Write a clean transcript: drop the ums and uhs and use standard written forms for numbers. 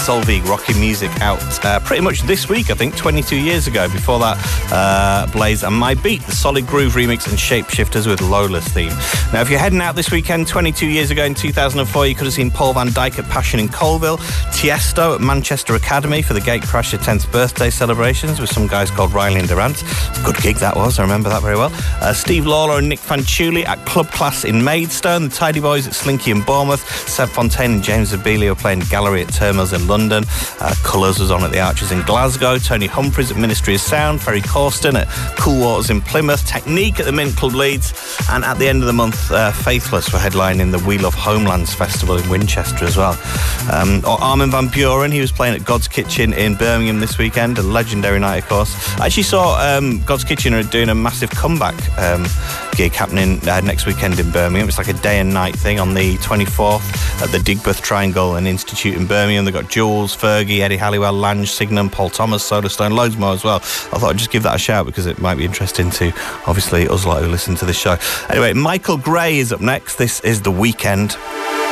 Solveig, Rocking Music, out pretty much this week, I think, 22 years ago. Before that, Blaze and My Beat, the Solid Groove remix, and Shapeshifters with Lola's theme. Now, if you're heading out this weekend, 22 years ago in 2004, you could have seen Paul van Dyk at Passion in Colville, Tiesto at Manchester Academy for the Gatecrasher 10th birthday celebrations with some guys called Riley and Durant. Good gig that was, I remember that very well. Steve Lawler and Nick Fanciulli at Club Class in Maidstone, the Tidy Boys at Slinky in Bournemouth, Seb Fontaine and James Abili were playing Gallery at Termills in London, Colours was on at the Arches in Glasgow, Tony Humphries at Ministry of Sound, Ferry Corsten at Cool Waters in Plymouth, Technique at the Mint Club Leeds, and at the end of the month, Faithless were headlining the We Love Homelands Festival in Winchester as well. Armin van Buuren, he was playing at God's Kitchen in Birmingham this weekend, a legendary night, of course. I actually saw God's Kitchen are doing a massive comeback gig happening next weekend in Birmingham. It's like a day and night thing on the 24th at the Digbeth Triangle and Institute in Birmingham. They've got Jules, Fergie, Eddie Halliwell, Lange, Signum, Paul Thomas, Solarstone, loads more as well. I thought I'd just give that a shout because it might be interesting to, obviously, us lot who listen to this show. Anyway, Michael Gray is up next. This is The Weekend.